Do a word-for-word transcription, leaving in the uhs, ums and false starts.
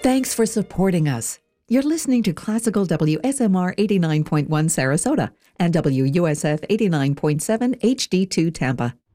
Thanks for supporting us. You're listening to Classical W S M R eighty-nine point one Sarasota and W U S F eighty-nine point seven H D two Tampa.